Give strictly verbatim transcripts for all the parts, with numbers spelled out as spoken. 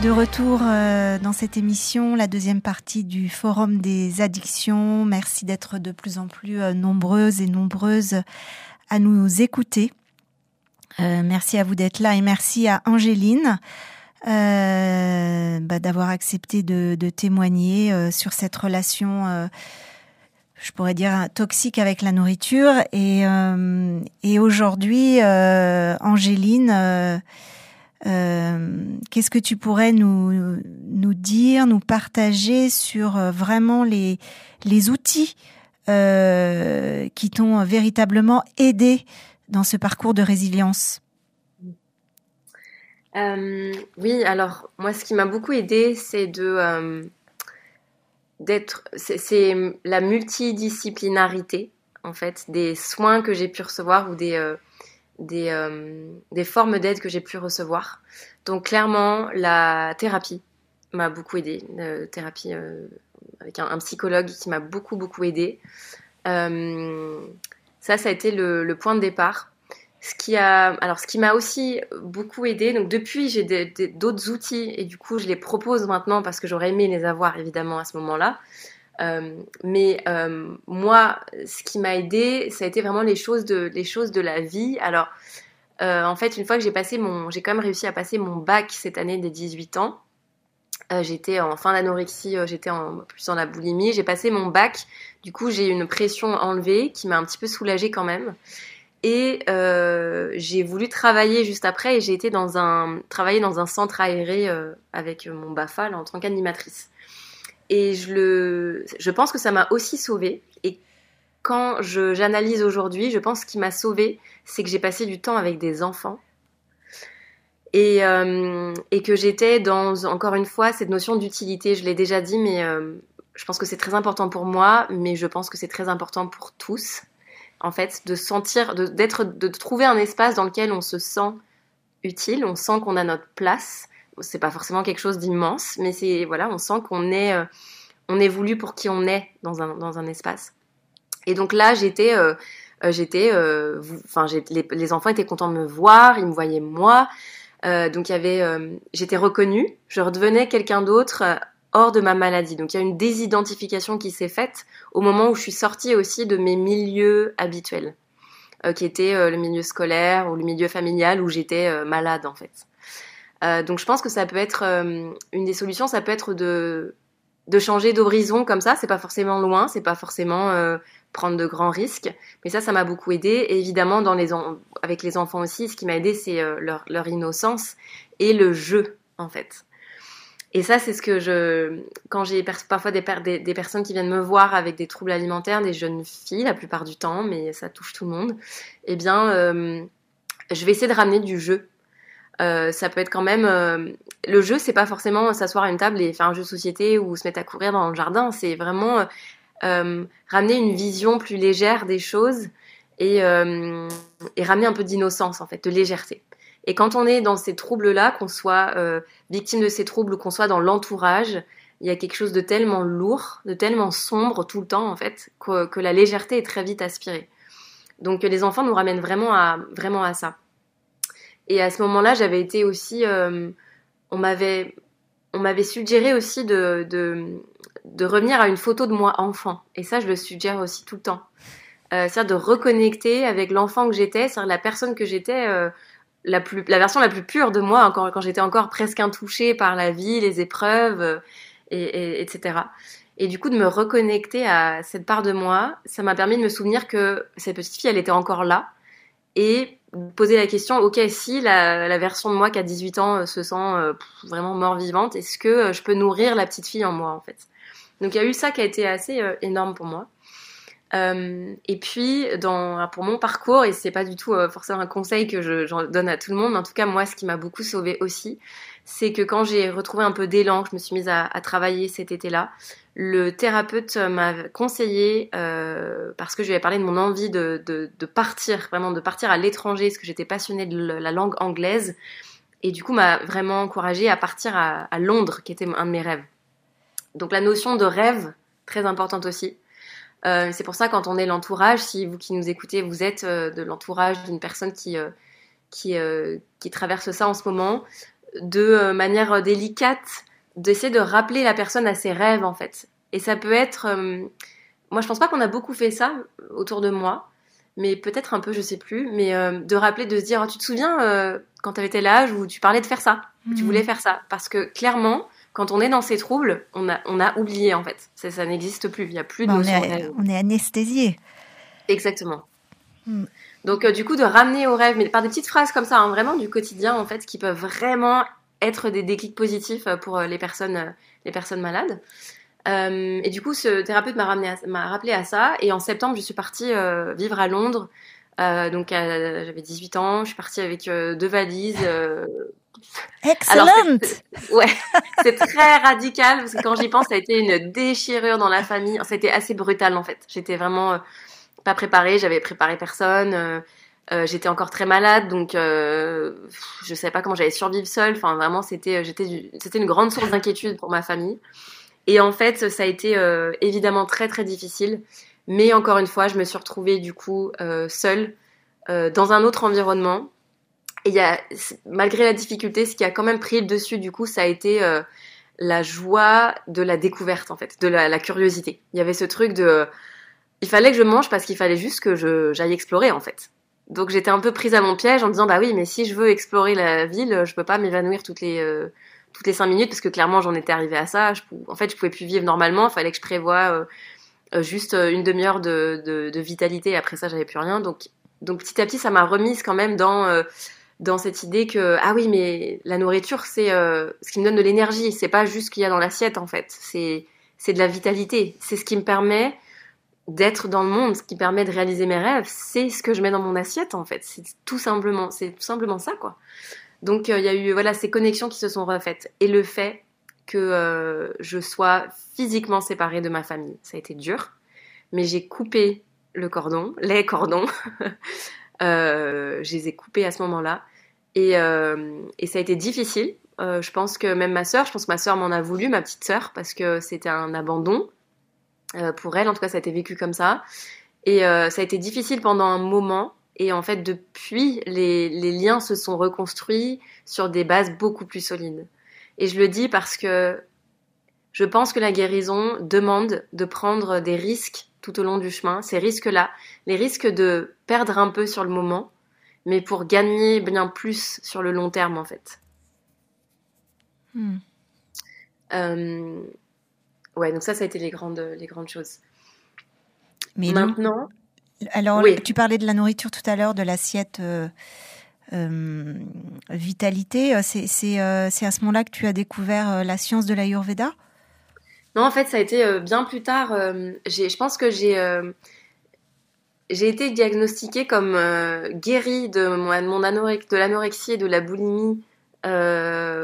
De retour euh, dans cette émission, la deuxième partie du Forum des addictions. Merci d'être de plus en plus euh, nombreuses et nombreuses à nous écouter. Euh, merci à vous d'être là et merci à Angéline euh, bah, d'avoir accepté de, de témoigner euh, sur cette relation, euh, je pourrais dire, toxique avec la nourriture. Et, euh, et aujourd'hui, euh, Angéline... Euh, Euh, qu'est-ce que tu pourrais nous nous dire, nous partager sur euh, vraiment les les outils euh, qui t'ont véritablement aidé dans ce parcours de résilience? Euh, oui, alors moi, ce qui m'a beaucoup aidé, c'est de euh, d'être, c'est, c'est la multidisciplinarité en fait des soins que j'ai pu recevoir ou des euh, des, euh, des formes d'aide que j'ai pu recevoir. Donc clairement, la thérapie m'a beaucoup aidée. Euh, thérapie euh, avec un, un psychologue qui m'a beaucoup, beaucoup aidée. Euh, ça, ça a été le, le point de départ. Ce qui a, alors, ce qui m'a aussi beaucoup aidée, donc depuis, j'ai des, des, d'autres outils et du coup, je les propose maintenant parce que j'aurais aimé les avoir évidemment à ce moment-là. Euh, mais euh, moi, ce qui m'a aidée, ça a été vraiment les choses de, les choses de la vie. Alors, euh, en fait, une fois que j'ai passé mon, j'ai quand même réussi à passer mon bac cette année des dix-huit ans. Euh, j'étais en fin d'anorexie, euh, j'étais en, plus dans la boulimie. J'ai passé mon bac, du coup, j'ai eu une pression enlevée qui m'a un petit peu soulagée quand même. Et euh, j'ai voulu travailler juste après et j'ai été dans un, travailler dans un centre aéré euh, avec mon BAFA là, en tant qu'animatrice. Et je, le, je pense que ça m'a aussi sauvée. Et quand je, j'analyse aujourd'hui, je pense que ce qui m'a sauvée, c'est que j'ai passé du temps avec des enfants. Et, euh, et que j'étais dans, encore une fois, cette notion d'utilité. Je l'ai déjà dit, mais euh, je pense que c'est très important pour moi, mais je pense que c'est très important pour tous. En fait, de sentir, de, d'être, de trouver un espace dans lequel on se sent utile, on sent qu'on a notre place. C'est pas forcément quelque chose d'immense, mais c'est, voilà, on sent qu'on est... Euh, on est voulu pour qui on est dans un, dans un espace. Et donc là, j'étais, euh, j'étais, enfin, euh, les, les enfants étaient contents de me voir, ils me voyaient moi. Euh, donc il y avait, euh, j'étais reconnue, je redevenais quelqu'un d'autre euh, hors de ma maladie. Donc il y a une désidentification qui s'est faite au moment où je suis sortie aussi de mes milieux habituels, euh, qui étaient euh, le milieu scolaire ou le milieu familial où j'étais euh, malade en fait. Euh, donc je pense que ça peut être euh, une des solutions, ça peut être de de changer d'horizon comme ça, c'est pas forcément loin, c'est pas forcément euh, prendre de grands risques, mais ça, ça m'a beaucoup aidé. Et évidemment, dans les en... avec les enfants aussi, ce qui m'a aidé, c'est euh, leur, leur innocence et le jeu, en fait. Et ça, c'est ce que je, quand j'ai per... parfois des, per... des, des personnes qui viennent me voir avec des troubles alimentaires, des jeunes filles, la plupart du temps, mais ça touche tout le monde, eh bien, euh, je vais essayer de ramener du jeu. Euh, ça peut être quand même euh, le jeu, c'est pas forcément s'asseoir à une table et faire un jeu de société ou se mettre à courir dans le jardin, c'est vraiment euh, ramener une vision plus légère des choses et, euh, et ramener un peu d'innocence en fait, de légèreté. Et quand on est dans ces troubles-là, qu'on soit euh, victime de ces troubles ou qu'on soit dans l'entourage, il y a quelque chose de tellement lourd, de tellement sombre tout le temps en fait, que, que la légèreté est très vite aspirée. Donc les enfants nous ramènent vraiment à, vraiment à ça. Et à ce moment-là, j'avais été aussi, euh, on m'avait, on m'avait suggéré aussi de, de, de revenir à une photo de moi enfant. Et ça, je le suggère aussi tout le temps. Euh, c'est-à-dire de reconnecter avec l'enfant que j'étais, c'est-à-dire la personne que j'étais, euh, la plus, la version la plus pure de moi, encore, quand j'étais encore presque intouchée par la vie, les épreuves, euh, et, et, etc. Et du coup, de me reconnecter à cette part de moi, ça m'a permis de me souvenir que cette petite fille, elle était encore là. Et poser la question, ok, si la, la version de moi qui a dix-huit ans euh, se sent euh, vraiment mort-vivante, est-ce que euh, je peux nourrir la petite fille en moi, en fait? Donc il y a eu ça qui a été assez euh, énorme pour moi. Euh, et puis, dans, pour mon parcours, et c'est pas du tout euh, forcément un conseil que je, j'en donne à tout le monde, mais en tout cas, moi, ce qui m'a beaucoup sauvée aussi, c'est que quand j'ai retrouvé un peu d'élan, que je me suis mise à, à travailler cet été-là, le thérapeute m'a conseillé, euh, parce que je lui avais parlé de mon envie de, de, de partir, vraiment de partir à l'étranger, parce que j'étais passionnée de la langue anglaise, et du coup m'a vraiment encouragée à partir à, à Londres, qui était un de mes rêves. Donc la notion de rêve, très importante aussi. Euh, c'est pour ça quand on est l'entourage, si vous qui nous écoutez, vous êtes euh, de l'entourage d'une personne qui, euh, qui, euh, qui traverse ça en ce moment, de manière délicate, d'essayer de rappeler la personne à ses rêves, en fait. Et ça peut être... Euh, moi, je pense pas qu'on a beaucoup fait ça autour de moi, mais peut-être un peu, je sais plus, mais euh, de rappeler, de se dire, oh, tu te souviens euh, quand t'avais tel âge où tu parlais de faire ça, mmh. tu voulais faire ça. Parce que clairement, quand on est dans ces troubles, on a, on a oublié, en fait. Ça, ça n'existe plus, il n'y a plus de bah, notion on est, on est anesthésié. Exactement. Mmh. Donc, euh, du coup, de ramener au rêve, mais par des petites phrases comme ça, hein, vraiment du quotidien, en fait, qui peuvent vraiment être des déclics positifs pour les personnes, les personnes malades. Euh, et du coup, ce thérapeute m'a, ramené à, m'a rappelé à ça. Et en septembre, je suis partie euh, vivre à Londres. Euh, donc, euh, j'avais dix-huit ans. Je suis partie avec euh, deux valises. Euh... Excellent. C'est, c'est, ouais, c'est très radical parce que quand j'y pense, ça a été une déchirure dans la famille. C'était assez brutal en fait. J'étais vraiment euh, pas préparée. J'avais préparé personne. Euh, euh, j'étais encore très malade, donc euh, je savais pas comment j'allais survivre seule. Enfin, vraiment, c'était, j'étais, du... c'était une grande source d'inquiétude pour ma famille. Et en fait, ça a été euh, évidemment très très difficile. Mais encore une fois, je me suis retrouvée du coup euh, seule euh, dans un autre environnement. Et il y a, malgré la difficulté, ce qui a quand même pris le dessus du coup, ça a été euh, la joie de la découverte en fait, de la, la curiosité. Il y avait ce truc de, euh, il fallait que je mange parce qu'il fallait juste que je, j'aille explorer en fait. Donc j'étais un peu prise à mon piège en me disant bah oui, mais si je veux explorer la ville, je peux pas m'évanouir toutes les euh, toutes les cinq minutes parce que clairement j'en étais arrivée à ça. Je, en fait, je pouvais plus vivre normalement. Il fallait que je prévoie euh, euh, juste une demi-heure de, de, de vitalité. Après ça, j'avais plus rien. Donc donc petit à petit, ça m'a remise quand même dans euh, dans cette idée que ah oui, mais la nourriture c'est euh, ce qui me donne de l'énergie. C'est pas juste ce qu'il y a dans l'assiette en fait. C'est c'est de la vitalité. C'est ce qui me permet d'être dans le monde, ce qui permet de réaliser mes rêves, c'est ce que je mets dans mon assiette en fait. C'est tout simplement, c'est tout simplement ça quoi. Donc il euh, y a eu voilà ces connexions qui se sont refaites et le fait que euh, je sois physiquement séparée de ma famille, ça a été dur, mais j'ai coupé le cordon, les cordons, euh, je les ai coupés à ce moment-là et euh, et ça a été difficile. Euh, je pense que même ma sœur, je pense que ma sœur m'en a voulu, ma petite sœur, parce que c'était un abandon. Euh, pour elle, en tout cas, ça a été vécu comme ça. Et euh, ça a été difficile pendant un moment. Et en fait, depuis, les, les liens se sont reconstruits sur des bases beaucoup plus solides. Et je le dis parce que je pense que la guérison demande de prendre des risques tout au long du chemin. Ces risques-là, les risques de perdre un peu sur le moment, mais pour gagner bien plus sur le long terme, en fait. Hmm. Euh... Ouais, donc ça, ça a été les grandes, les grandes choses. Mais maintenant, donc, alors oui. Tu parlais de la nourriture tout à l'heure, de l'assiette euh, euh, vitalité. C'est, c'est, euh, c'est à ce moment-là que tu as découvert euh, la science de l'Ayurveda ? Non, en fait, ça a été euh, bien plus tard. Euh, j'ai, je pense que j'ai, euh, j'ai été diagnostiquée comme euh, guérie de mon, mon anorexie, de l'anorexie et de la boulimie euh,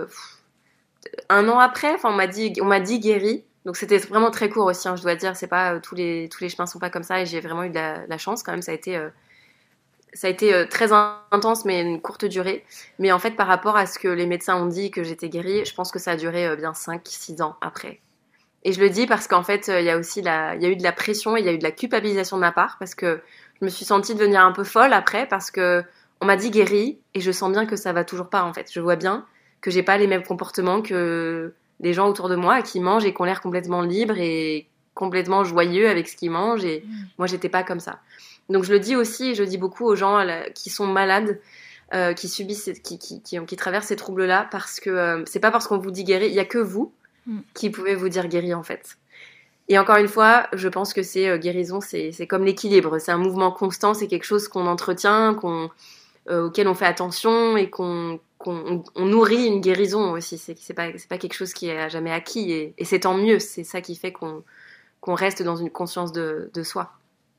un an après. Enfin, on m'a dit, on m'a dit guérie. Donc c'était vraiment très court aussi, hein, je dois dire, c'est pas euh, tous les tous les chemins sont pas comme ça et j'ai vraiment eu de la, la chance quand même, ça a été euh, ça a été euh, très intense mais une courte durée. Mais en fait par rapport à ce que les médecins ont dit que j'étais guérie, je pense que ça a duré euh, bien cinq six ans après. Et je le dis parce qu'en fait il euh, y a aussi la il y a eu de la pression, il y a eu de la culpabilisation de ma part parce que je me suis sentie devenir un peu folle après parce que on m'a dit guérie et je sens bien que ça va toujours pas en fait. Je vois bien que j'ai pas les mêmes comportements que des gens autour de moi qui mangent et qui ont l'air complètement libres et complètement joyeux avec ce qu'ils mangent et mmh. moi j'étais pas comme ça. Donc je le dis aussi, je le dis beaucoup aux gens là, qui sont malades, euh, qui subissent, qui, qui, qui, qui traversent ces troubles-là parce que euh, c'est pas parce qu'on vous dit guéri, il y a que vous mmh. qui pouvez vous dire guéri en fait. Et encore une fois, je pense que c'est euh, guérison, c'est, c'est comme l'équilibre, c'est un mouvement constant, c'est quelque chose qu'on entretient, qu'on, euh, auquel on fait attention et qu'on qu'on on nourrit une guérison aussi. C'est, c'est, pas, c'est pas quelque chose qui est à jamais acquis et, et c'est tant mieux. C'est ça qui fait qu'on, qu'on reste dans une conscience de, de soi.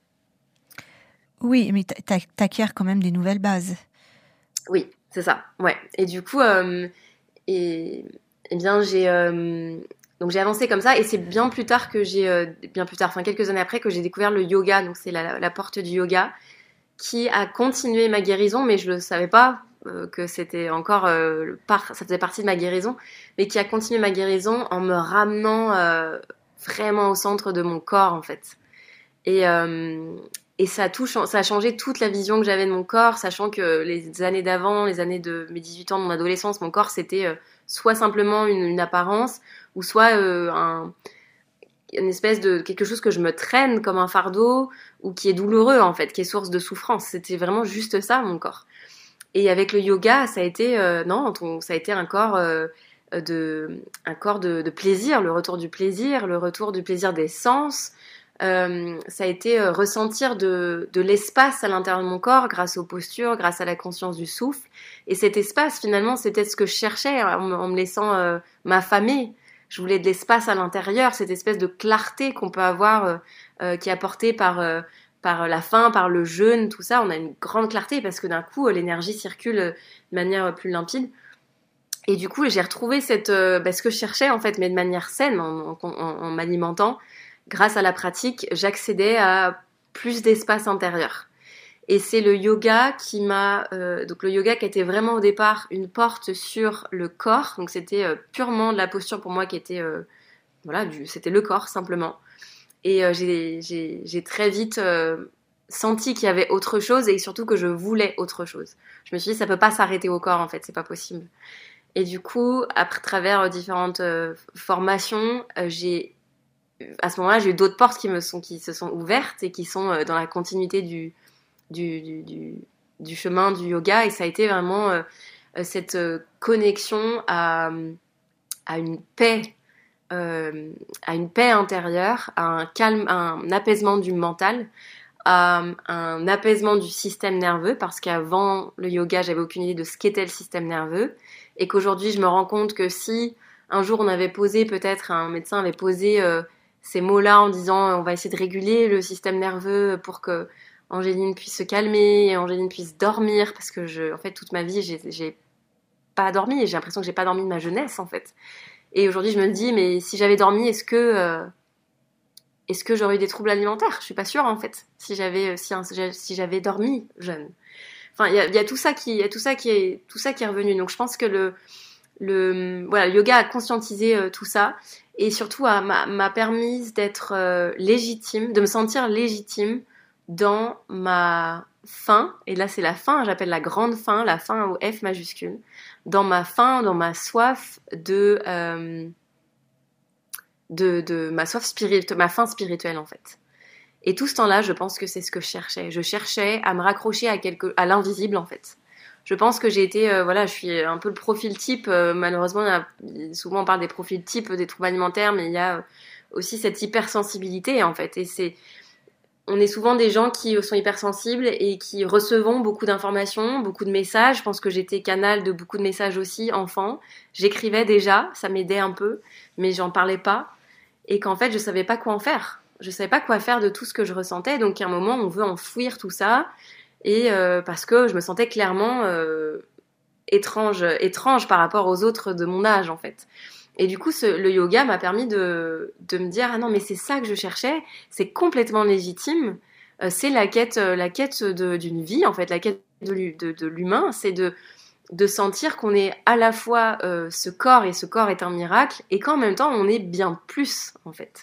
Oui, mais t'acquiers quand même des nouvelles bases. Oui, c'est ça. Ouais. Et du coup, euh, et, et bien j'ai euh, donc j'ai avancé comme ça et c'est bien plus tard que j'ai euh, bien plus tard, enfin quelques années après que j'ai découvert le yoga. Donc c'est la, la porte du yoga qui a continué ma guérison, mais je le savais pas. Que c'était encore euh, par, ça faisait partie de ma guérison, mais qui a continué ma guérison en me ramenant euh, vraiment au centre de mon corps en fait. Et, euh, et ça a tout, ça a changé toute la vision que j'avais de mon corps, sachant que les années d'avant, les années de mes dix-huit ans, de mon adolescence, mon corps c'était euh, soit simplement une, une apparence, ou soit euh, un, une espèce de quelque chose que je me traîne comme un fardeau, ou qui est douloureux en fait, qui est source de souffrance. C'était vraiment juste ça, mon corps. Et avec le yoga, ça a été euh, non, ton, ça a été un corps euh, de, un corps de, de plaisir, le retour du plaisir, le retour du plaisir des sens. Euh, ça a été euh, ressentir de, de l'espace à l'intérieur de mon corps grâce aux postures, grâce à la conscience du souffle. Et cet espace, finalement, c'était ce que je cherchais en, en me laissant euh, m'affamer. Je voulais de l'espace à l'intérieur, cette espèce de clarté qu'on peut avoir, euh, euh, qui est apportée par, euh, par la faim, par le jeûne, tout ça. On a une grande clarté parce que d'un coup, l'énergie circule de manière plus limpide. Et du coup, j'ai retrouvé cette, euh, bah, ce que je cherchais, en fait, mais de manière saine, en, en, en m'alimentant. Grâce à la pratique, j'accédais à plus d'espace intérieur. Et c'est le yoga qui m'a... Euh, donc le yoga qui était vraiment au départ une porte sur le corps. Donc c'était euh, purement de la posture pour moi qui était... Euh, voilà, du, c'était le corps simplement. Et euh, j'ai, j'ai, j'ai très vite euh, senti qu'il y avait autre chose et surtout que je voulais autre chose. Je me suis dit, ça peut pas s'arrêter au corps en fait, c'est pas possible. Et du coup, à travers différentes euh, formations, euh, j'ai... à ce moment-là, j'ai eu d'autres portes qui me sont, qui se sont ouvertes et qui sont euh, dans la continuité du, du, du, du, du chemin du yoga. Et ça a été vraiment euh, cette euh, connexion à, à une paix, euh, à une paix intérieure, à un calme, à un apaisement du mental, à un apaisement du système nerveux. Parce qu'avant le yoga, j'avais aucune idée de ce qu'était le système nerveux. Et qu'aujourd'hui, je me rends compte que si un jour on avait posé, peut-être un médecin avait posé... Euh, ces mots-là en disant on va essayer de réguler le système nerveux pour que Angéline puisse se calmer et Angéline puisse dormir parce que je, en fait toute ma vie j'ai, j'ai pas dormi et j'ai l'impression que j'ai pas dormi de ma jeunesse en fait. Et aujourd'hui je me dis mais si j'avais dormi est-ce que euh, est-ce que j'aurais eu des troubles alimentaires? Je suis pas sûre en fait si j'avais si, si j'avais dormi jeune. Enfin il y a, y a tout ça qui y a tout ça qui est tout ça qui est revenu. Donc je pense que le le voilà le yoga a conscientisé euh, tout ça. Et surtout, m'a, m'a permis d'être euh, légitime, de me sentir légitime dans ma faim. Et là, c'est la faim, j'appelle la grande faim, la faim au F majuscule. Dans ma faim, dans ma soif de, euh, de, de ma soif spirituelle, ma faim spirituelle en fait. Et tout ce temps-là, je pense que c'est ce que je cherchais. Je cherchais à me raccrocher à quelque, à l'invisible en fait. Je pense que j'ai été, euh, voilà, je suis un peu le profil type. Euh, malheureusement, il y a, souvent on parle des profils types des troubles alimentaires, mais il y a aussi cette hypersensibilité en fait. Et c'est, on est souvent des gens qui sont hypersensibles et qui recevons beaucoup d'informations, beaucoup de messages. Je pense que j'étais canal de beaucoup de messages aussi, enfant. J'écrivais déjà, ça m'aidait un peu, mais j'en parlais pas. Et qu'en fait, je savais pas quoi en faire. Je savais pas quoi faire de tout ce que je ressentais. Donc, à un moment, on veut enfouir tout ça. Et euh, parce que je me sentais clairement euh, étrange, étrange par rapport aux autres de mon âge en fait. Et du coup, ce, le yoga m'a permis de, de me dire ah non mais c'est ça que je cherchais, c'est complètement légitime, euh, c'est la quête, la quête de, d'une vie en fait, la quête de, de, de l'humain, c'est de de sentir qu'on est à la fois euh, ce corps et ce corps est un miracle et qu'en même temps on est bien plus en fait.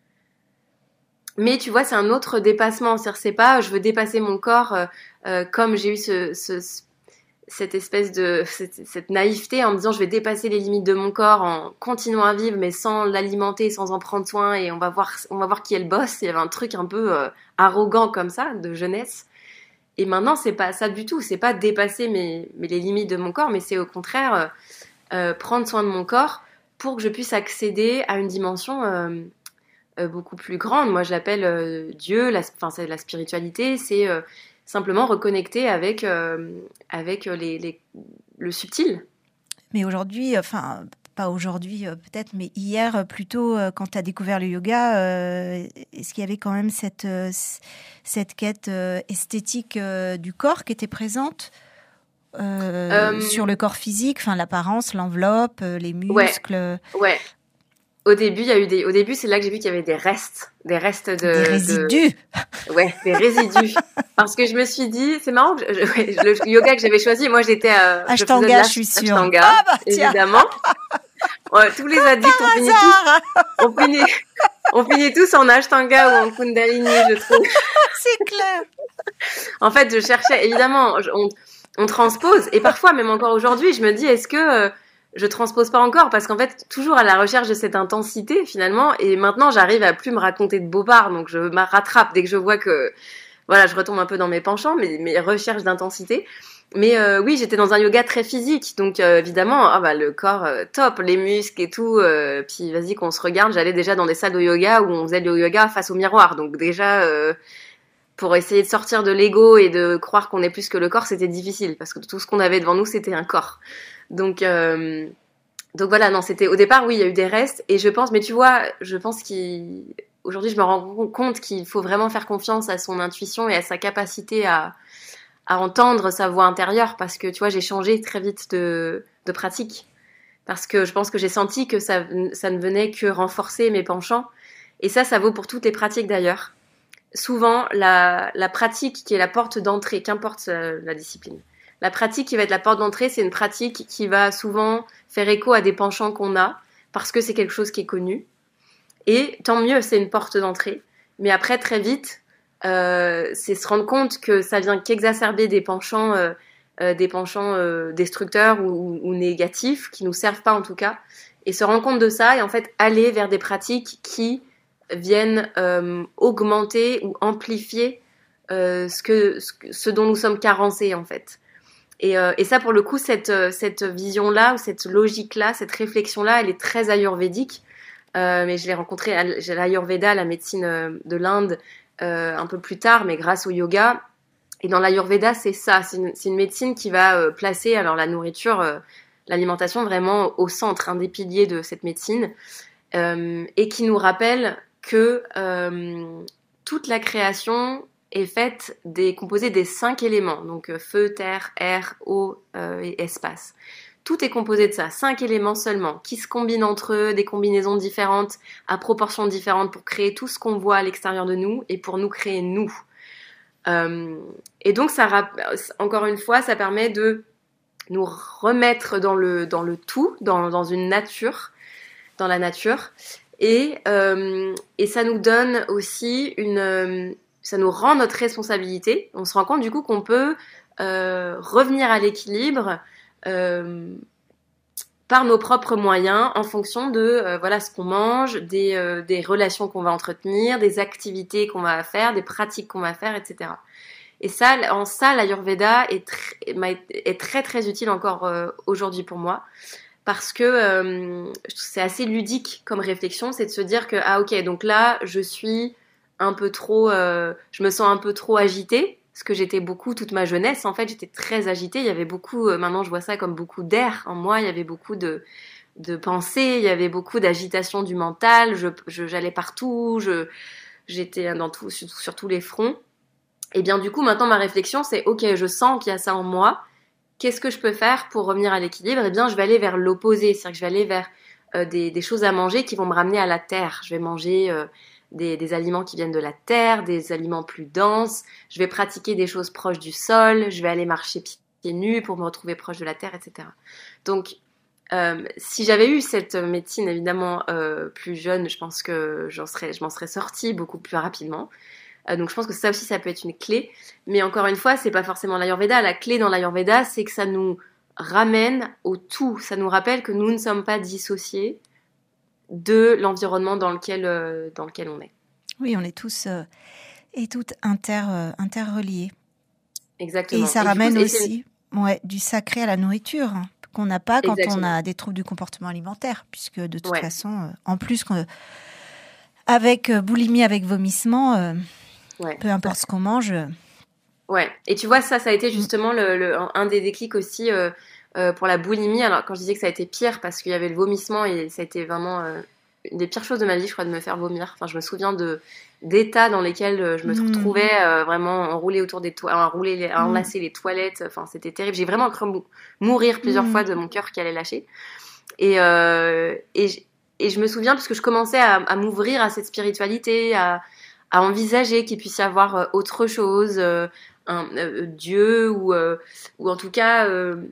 Mais tu vois, c'est un autre dépassement. C'est-à-dire, c'est pas, je veux dépasser mon corps euh, euh, comme j'ai eu ce, ce, cette espèce de cette, cette naïveté en me disant je vais dépasser les limites de mon corps en continuant à vivre, mais sans l'alimenter, sans en prendre soin, et on va voir, on va voir qui est le boss. Il y avait un truc un peu euh, arrogant comme ça, de jeunesse. Et maintenant, c'est pas ça du tout. C'est pas dépasser mes, mes les limites de mon corps, mais c'est au contraire euh, euh, prendre soin de mon corps pour que je puisse accéder à une dimension euh, Euh, beaucoup plus grande. Moi, je l'appelle euh, Dieu, la, enfin, c'est la spiritualité, c'est euh, simplement reconnecter avec, euh, avec les, les, le subtil. Mais aujourd'hui, enfin, pas aujourd'hui euh, peut-être, mais hier plutôt, euh, quand tu as découvert le yoga, euh, est-ce qu'il y avait quand même cette, euh, cette quête euh, esthétique euh, du corps qui était présente euh, euh, sur le corps physique, enfin, l'apparence, l'enveloppe, euh, les muscles? Ouais, ouais. Au début, il y a eu des. Au début, c'est là que j'ai vu qu'il y avait des restes, des restes de. Des résidus. De... Ouais, des résidus. Parce que je me suis dit, c'est marrant, que je... Ouais, le yoga que j'avais choisi, moi j'étais. Euh, Ashtanga, je, je suis sûre. Ashtanga, ah bah, évidemment. Ouais, tous les addicts, on finit, tous, on, finit, on finit tous en Ashtanga ou en Kundalini, je trouve. C'est clair. En fait, je cherchais, évidemment, on, on transpose. Et parfois, même encore aujourd'hui, je me dis, est-ce que euh, je transpose pas encore? Parce qu'en fait, toujours à la recherche de cette intensité, finalement. Et maintenant, j'arrive à plus me raconter de bobards. Donc, je me rattrape dès que je vois que, voilà, je retombe un peu dans mes penchants, mes, mes recherches d'intensité. Mais euh, oui, j'étais dans un yoga très physique, donc euh, évidemment, ah bah le corps euh, top, les muscles et tout. Euh, puis vas-y qu'on se regarde. J'allais déjà dans des salles de yoga où on faisait le yoga face au miroir, donc déjà euh, pour essayer de sortir de l'ego et de croire qu'on est plus que le corps, c'était difficile parce que tout ce qu'on avait devant nous, c'était un corps. Donc euh, donc voilà, non, c'était au départ, oui, il y a eu des restes et je pense, mais tu vois, je pense qu'aujourd'hui je me rends compte qu'il faut vraiment faire confiance à son intuition et à sa capacité à à entendre sa voix intérieure parce que, tu vois, j'ai changé très vite de, de pratique parce que je pense que j'ai senti que ça, ça ne venait que renforcer mes penchants. Et ça, ça vaut pour toutes les pratiques d'ailleurs. Souvent, la, la pratique qui est la porte d'entrée, qu'importe euh, la discipline, la pratique qui va être la porte d'entrée, c'est une pratique qui va souvent faire écho à des penchants qu'on a parce que c'est quelque chose qui est connu. Et tant mieux, c'est une porte d'entrée. Mais après, très vite, Euh, c'est se rendre compte que ça vient qu'exacerber des penchants, euh, euh, des penchants euh, destructeurs ou, ou négatifs qui nous servent pas en tout cas, et se rendre compte de ça et en fait aller vers des pratiques qui viennent euh, augmenter ou amplifier euh, ce que ce, ce dont nous sommes carencés en fait. Et, euh, et ça pour le coup cette cette vision là ou cette logique là, cette réflexion là, elle est très ayurvédique. Euh, mais je l'ai rencontrée à l'Ayurveda, la médecine de l'Inde. Euh, un peu plus tard, mais grâce au yoga. Et dans l'Ayurveda, c'est ça, c'est une, c'est une médecine qui va euh, placer alors la nourriture, euh, l'alimentation vraiment au centre, un des piliers de cette médecine, euh, et qui nous rappelle que euh, toute la création est faite des composée des cinq éléments, donc euh, feu, terre, air, eau euh, et espace. Tout est composé de ça, cinq éléments seulement, qui se combinent entre eux, des combinaisons différentes, à proportions différentes pour créer tout ce qu'on voit à l'extérieur de nous et pour nous créer nous. Euh, et donc, ça, encore une fois, ça permet de nous remettre dans le, dans le tout, dans, dans une nature, dans la nature. Et, euh, et ça nous donne aussi une... Ça nous rend notre responsabilité. On se rend compte du coup qu'on peut euh, revenir à l'équilibre Euh, par nos propres moyens en fonction de euh, voilà ce qu'on mange, des, euh, des relations qu'on va entretenir, des activités qu'on va faire, des pratiques qu'on va faire, et cetera. Et ça, en ça, l'Ayurveda est, tr- est très très utile encore euh, aujourd'hui pour moi parce que euh, c'est assez ludique comme réflexion, c'est de se dire que ah ok donc là je suis un peu trop, euh, je me sens un peu trop agitée. Parce que j'étais beaucoup, toute ma jeunesse, en fait, j'étais très agitée. Il y avait beaucoup, euh, maintenant je vois ça comme beaucoup d'air en moi. Il y avait beaucoup de, de pensées, il y avait beaucoup d'agitation du mental. Je, je, j'allais partout, je, j'étais dans tout, sur, sur tous les fronts. Et bien du coup, maintenant ma réflexion, c'est ok, je sens qu'il y a ça en moi. Qu'est-ce que je peux faire pour revenir à l'équilibre? Eh bien, je vais aller vers l'opposé. C'est-à-dire que je vais aller vers euh, des, des choses à manger qui vont me ramener à la terre. Je vais manger... Euh, Des, des aliments qui viennent de la terre, des aliments plus denses. Je vais pratiquer des choses proches du sol. Je vais aller marcher pieds nus pour me retrouver proche de la terre, et cetera. Donc, euh, si j'avais eu cette médecine évidemment euh, plus jeune, je pense que j'en serais, je m'en serais sortie beaucoup plus rapidement. Euh, donc, je pense que ça aussi, ça peut être une clé. Mais encore une fois, c'est pas forcément l'Ayurveda. La clé dans l'Ayurveda, c'est que ça nous ramène au tout. Ça nous rappelle que nous ne sommes pas dissociés de l'environnement dans lequel, euh, dans lequel on est. Oui, on est tous euh, et toutes inter, euh, interreliés. Exactement. Et ça et ramène coup, aussi ouais, du sacré à la nourriture, hein, qu'on n'a pas quand Exactement. On a des troubles du comportement alimentaire, puisque de toute ouais. façon, euh, en plus, euh, avec euh, boulimie, avec vomissement, euh, ouais. peu importe ce qu'on mange. Euh... Ouais, et tu vois, ça, ça a été justement le, le, un des déclics aussi... Euh, Euh, pour la boulimie. Alors quand je disais que ça a été pire parce qu'il y avait le vomissement et ça a été vraiment euh, une des pires choses de ma vie, je crois, de me faire vomir. Enfin, je me souviens de d'états dans lesquels je me mmh. retrouvais euh, vraiment enroulée autour des toilettes, enroulée, les, mmh. enlacée les toilettes. Enfin, c'était terrible. J'ai vraiment cru mou- mourir plusieurs mmh. fois de mon cœur qui allait lâcher. Et euh, et et je me souviens parce que je commençais à, à m'ouvrir à cette spiritualité, à à envisager qu'il puisse y avoir autre chose, euh, un euh, Dieu ou euh, ou en tout cas euh,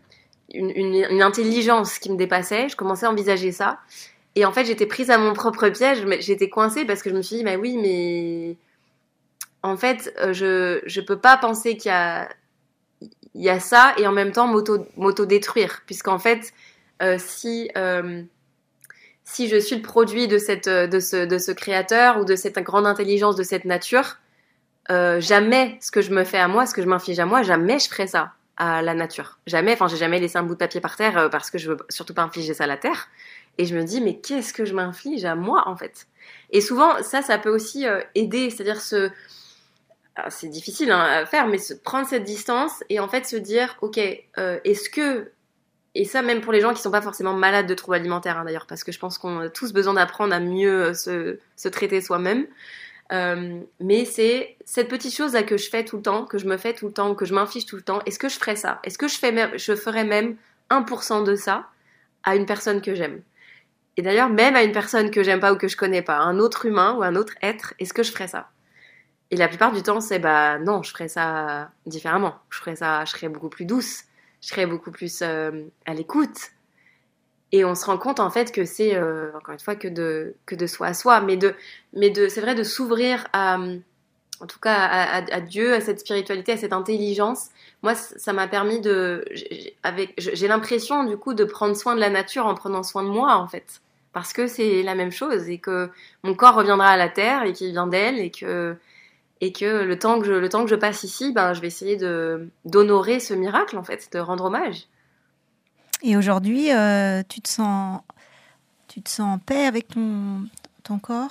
une, une, une intelligence qui me dépassait. Je commençais à envisager ça. Et en fait, j'étais prise à mon propre piège. Mais j'étais coincée parce que je me suis dit, bah oui, mais en fait, euh, je je peux pas penser qu'il y a il y a ça et en même temps m'auto m'auto-détruire, puisqu'en fait, euh, si euh, si je suis le produit de cette de ce de ce créateur ou de cette grande intelligence de cette nature, euh, jamais ce que je me fais à moi, ce que je m'inflige à moi, jamais je ferai ça à la nature. Jamais. Enfin, j'ai jamais laissé un bout de papier par terre euh, parce que je veux surtout pas infliger ça à la terre. Et je me dis, mais qu'est-ce que je m'inflige à moi, en fait? Et souvent, ça, ça peut aussi euh, aider, c'est-à-dire se... Alors, c'est difficile hein, à faire, mais se prendre cette distance et en fait se dire, ok, euh, est-ce que... Et ça, même pour les gens qui sont pas forcément malades de troubles alimentaires, hein, d'ailleurs, parce que je pense qu'on a tous besoin d'apprendre à mieux se, se traiter soi-même. Euh, mais c'est cette petite chose-là que je fais tout le temps, que je me fais tout le temps, que je m'inflige tout le temps. Est-ce que je ferais ça? Est-ce que je, fais même, je ferais même un pour cent de ça à une personne que j'aime? Et d'ailleurs, même à une personne que j'aime pas ou que je connais pas, un autre humain ou un autre être, est-ce que je ferais ça? Et la plupart du temps, c'est bah non, je ferais ça différemment. Je ferais ça, je serais beaucoup plus douce, je serais beaucoup plus euh, à l'écoute. Et on se rend compte en fait que c'est euh, encore une fois que de que de soi à soi, mais de mais de c'est vrai de s'ouvrir à en tout cas à, à, à Dieu, à cette spiritualité, à cette intelligence. Moi, ça m'a permis de j'ai, avec j'ai l'impression du coup de prendre soin de la nature en prenant soin de moi en fait. Parce que c'est la même chose et que mon corps reviendra à la terre et qu'il vient d'elle et que, et que le temps que je, le temps que je passe ici, ben, je vais essayer de, d'honorer ce miracle, en fait, de rendre hommage. Et aujourd'hui, euh, tu te sens, tu te sens en paix avec ton, ton corps?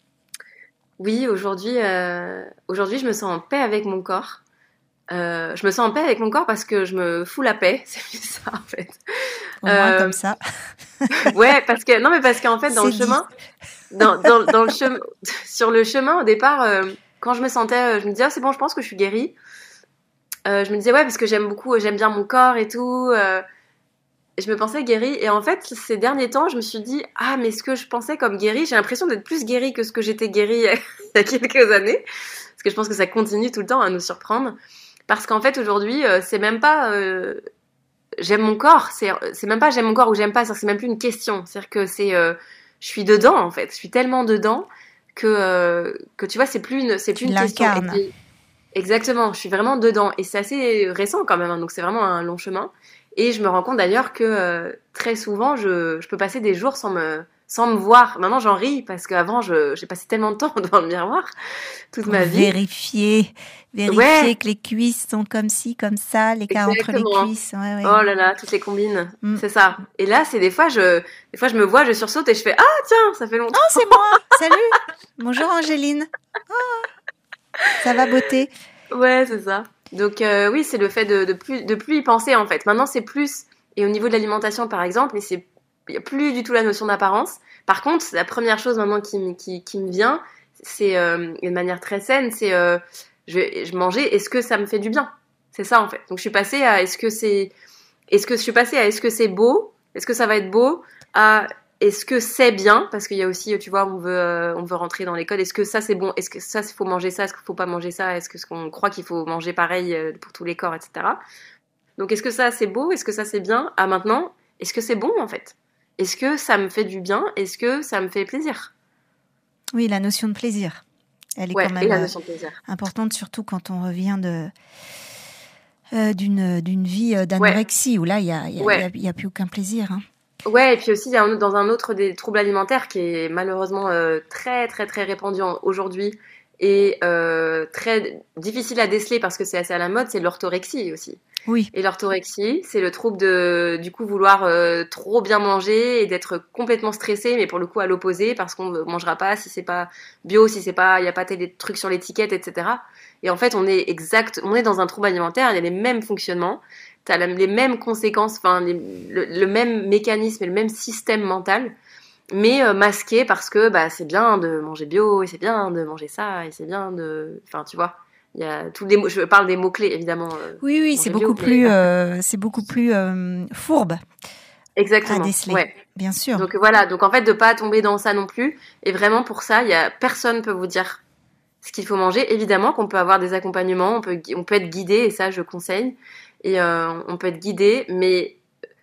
Oui, aujourd'hui, euh, aujourd'hui, je me sens en paix avec mon corps. Euh, je me sens en paix avec mon corps parce que je me fous la paix, c'est plus ça, en fait. Au moins euh, comme ça. Ouais, parce que non, mais parce qu'en fait, dans c'est le dit. chemin, dans, dans, dans le chemin, sur le chemin au départ, euh, quand je me sentais, euh, je me disais ah, c'est bon, je pense que je suis guérie. Euh, je me disais ouais parce que j'aime beaucoup, j'aime bien mon corps et tout. Euh, je me pensais guérie et en fait ces derniers temps, je me suis dit ah mais ce que je pensais comme guérie, j'ai l'impression d'être plus guérie que ce que j'étais guérie il y a quelques années, parce que je pense que ça continue tout le temps à nous surprendre. Parce qu'en fait aujourd'hui, euh, c'est même pas euh, j'aime mon corps, c'est c'est même pas j'aime mon corps ou j'aime pas, c'est même plus une question. C'est-à-dire que c'est euh, je suis dedans en fait, je suis tellement dedans que euh, que tu vois c'est plus une c'est plus tu une question. Et puis, exactement, je suis vraiment dedans et c'est assez récent quand même, hein, donc c'est vraiment un long chemin. Et je me rends compte d'ailleurs que euh, très souvent je je peux passer des jours sans me sans me voir. Maintenant j'en ris parce qu'avant je j'ai passé tellement de temps devant le miroir toute Pour ma vie. Vérifier, vérifier ouais. que les cuisses sont comme ci, comme ça, l'écart entre les cuisses. Ouais, ouais. Oh là là, toutes les combines, mm. c'est ça. Et là, c'est des fois, je, des fois, je me vois, je sursaute et je fais ah tiens, ça fait longtemps. Oh c'est moi, salut, bonjour Angéline. Oh, ça va beauté. Ouais, c'est ça. Donc euh, oui, c'est le fait de, de plus de plus y penser en fait. Maintenant, c'est plus et au niveau de l'alimentation par exemple, mais c'est il y a plus du tout la notion d'apparence. Par contre, la première chose maintenant qui qui qui me vient, c'est euh, de manière très saine, c'est euh, je je mangeais, est-ce que ça me fait du bien? C'est ça en fait. Donc je suis passée à est-ce que c'est est-ce que je suis passée à est-ce que c'est beau? Est-ce que ça va être beau? À est-ce que c'est bien? Parce qu'il y a aussi, tu vois, on veut, euh, on veut rentrer dans les codes. Est-ce que ça c'est bon? Est-ce que ça il faut manger ça? Est-ce qu'il faut pas manger ça? Est-ce que ce qu'on croit qu'il faut manger pareil pour tous les corps, et cetera. Donc est-ce que ça c'est beau? Est-ce que ça c'est bien? À maintenant, est-ce que c'est bon en fait? Est-ce que ça me fait du bien? Est-ce que ça me fait plaisir? Oui, la notion de plaisir. Elle est ouais, quand même et la notion de plaisir. importante, surtout quand on revient de euh, d'une d'une vie d'anorexie ouais. où là il y a il y, ouais. y, y a plus aucun plaisir. Hein. Ouais, et puis aussi il y a un, dans un autre des troubles alimentaires qui est malheureusement euh, très très très répandu aujourd'hui et euh, très difficile à déceler parce que c'est assez à la mode, c'est l'orthorexie aussi. Oui. Et l'orthorexie, c'est le trouble de du coup vouloir euh, trop bien manger et d'être complètement stressé, mais pour le coup à l'opposé parce qu'on ne mangera pas si c'est pas bio, si c'est pas il y a pas des trucs sur l'étiquette, et cetera. Et en fait, on est exact, on est dans un trouble alimentaire, il y a les mêmes fonctionnements, t'as la, les mêmes conséquences, enfin le, le même mécanisme et le même système mental, mais euh, masqué parce que bah c'est bien de manger bio et c'est bien de manger ça et c'est bien de, enfin tu vois. Il y a tous les mots, je parle des mots clés évidemment. Euh, oui oui, c'est beaucoup, plus, euh, c'est beaucoup plus euh, fourbe. Exactement. À déceler, ouais. Bien sûr. Donc voilà, donc en fait de pas tomber dans ça non plus. Et vraiment pour ça, il y a personne peut vous dire ce qu'il faut manger. Évidemment qu'on peut avoir des accompagnements, on peut on peut être guidé et ça je conseille. Et euh, on peut être guidé, mais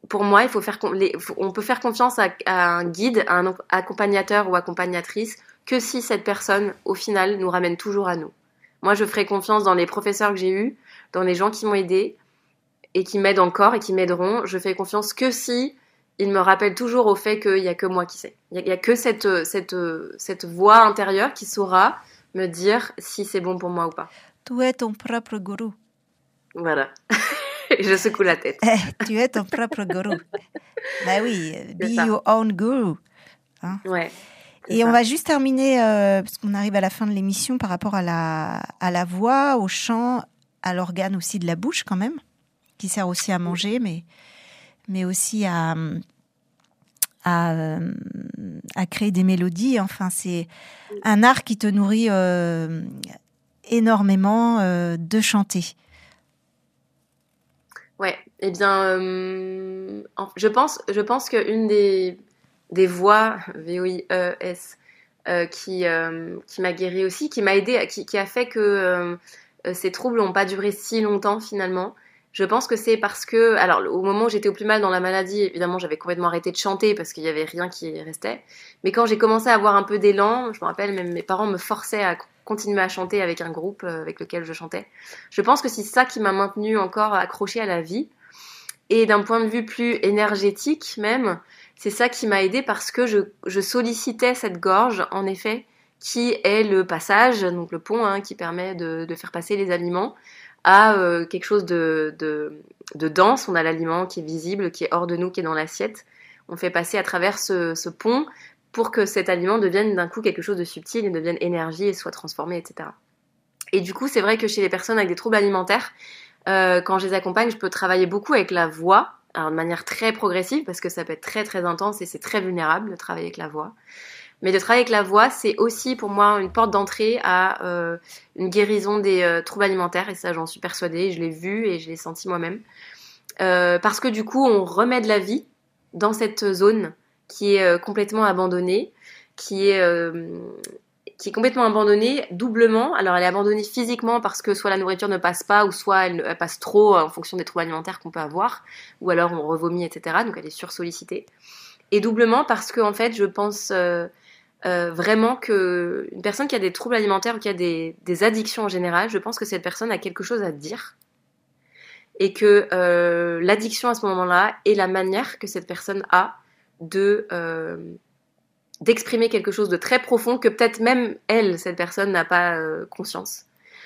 pour moi, il faut faire, les, faut, on peut faire confiance à, à un guide, à un accompagnateur ou accompagnatrice, que si cette personne, au final, nous ramène toujours à nous. Moi, je ferai confiance dans les professeurs que j'ai eus, dans les gens qui m'ont aidé et qui m'aident encore et qui m'aideront. Je fais confiance que si ils me rappellent toujours au fait qu'il n'y a que moi qui sais. Il n'y a, a que cette, cette, cette voix intérieure qui saura me dire si c'est bon pour moi ou pas. Tu es ton propre gourou. Voilà. Je secoue la tête. Eh, tu es ton propre gourou. Bah oui, be your own guru. Hein? Ouais. Et ça. On va juste terminer, euh, parce qu'on arrive à la fin de l'émission, par rapport à la, à la voix, au chant, à l'organe aussi de la bouche quand même, qui sert aussi à manger, mais, mais aussi à, à, à créer des mélodies. Enfin, c'est un art qui te nourrit euh, énormément euh, de chanter. Ouais, eh bien, euh, je pense, je pense qu'une des, des voix, V O I E S, euh, qui, euh, qui m'a guérie aussi, qui m'a aidée, qui, qui a fait que euh, ces troubles n'ont pas duré si longtemps finalement, je pense que c'est parce que, alors au moment où j'étais au plus mal dans la maladie, évidemment j'avais complètement arrêté de chanter parce qu'il n'y avait rien qui restait, mais quand j'ai commencé à avoir un peu d'élan, je me rappelle, même mes parents me forçaient à continuer à chanter avec un groupe avec lequel je chantais. Je pense que c'est ça qui m'a maintenue encore accrochée à la vie. Et d'un point de vue plus énergétique même, c'est ça qui m'a aidée parce que je, je sollicitais cette gorge, en effet, qui est le passage, donc le pont hein, qui permet de, de faire passer les aliments à euh, quelque chose de, de, de dense. On a l'aliment qui est visible, qui est hors de nous, qui est dans l'assiette. On fait passer à travers ce, ce pont pour que cet aliment devienne d'un coup quelque chose de subtil et devienne énergie et soit transformé, et cetera. Et du coup, c'est vrai que chez les personnes avec des troubles alimentaires, euh, quand je les accompagne, je peux travailler beaucoup avec la voix, alors de manière très progressive, parce que ça peut être très très intense et c'est très vulnérable de travailler avec la voix. Mais de travailler avec la voix, c'est aussi pour moi une porte d'entrée à euh, une guérison des euh, troubles alimentaires, et ça j'en suis persuadée, je l'ai vu et je l'ai senti moi-même. Euh, parce que du coup, on remet de la vie dans cette zone qui est euh, complètement abandonnée, qui est, euh, qui est complètement abandonnée doublement. Alors elle est abandonnée physiquement parce que soit la nourriture ne passe pas, ou soit elle, elle passe trop en fonction des troubles alimentaires qu'on peut avoir, ou alors on revomit, et cetera. Donc elle est sursollicitée. Et doublement parce que en fait, je pense euh, euh, vraiment que une personne qui a des troubles alimentaires ou qui a des, des addictions en général, je pense que cette personne a quelque chose à dire. Et que euh, l'addiction à ce moment-là est la manière que cette personne a de euh, d'exprimer quelque chose de très profond que peut-être même elle, cette personne, n'a pas euh, conscience.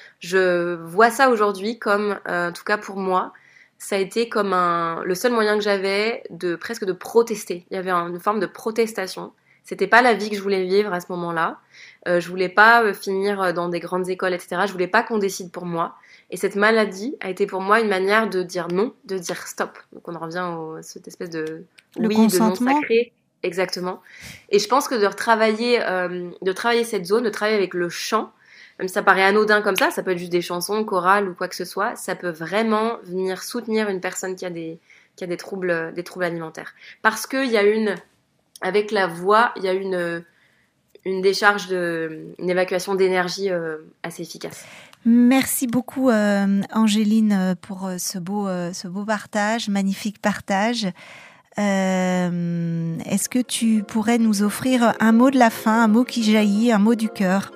Je vois ça aujourd'hui comme, euh, en tout cas pour moi, ça a été comme un, le seul moyen que j'avais de presque de protester. Il y avait une forme de protestation. C'était pas la vie que je voulais vivre à ce moment-là. Euh, je voulais pas euh, finir dans des grandes écoles, et cetera. Je voulais pas qu'on décide pour moi. Et cette maladie a été pour moi une manière de dire non, de dire stop. Donc on en revient à cette espèce de le oui, consentement. de non sacré. Exactement. Et je pense que de retravailler, euh, de travailler cette zone, de travailler avec le chant, même si ça paraît anodin comme ça, ça peut être juste des chansons, chorales ou quoi que ce soit, ça peut vraiment venir soutenir une personne qui a des, qui a des troubles, des troubles alimentaires. Parce qu'il y a une, avec la voix, il y a une, une décharge de, une évacuation d'énergie euh, assez efficace. Merci beaucoup euh, Angéline pour ce beau, euh, ce beau partage, magnifique partage. Euh, est-ce que tu pourrais nous offrir un mot de la fin, un mot qui jaillit, un mot du cœur?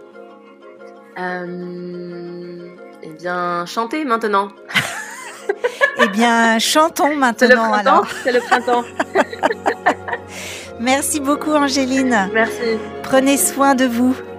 euh, Eh bien, chantez maintenant. Eh bien, chantons maintenant. C'est le printemps, alors. C'est le printemps. Merci beaucoup Angéline. Merci. Prenez soin de vous.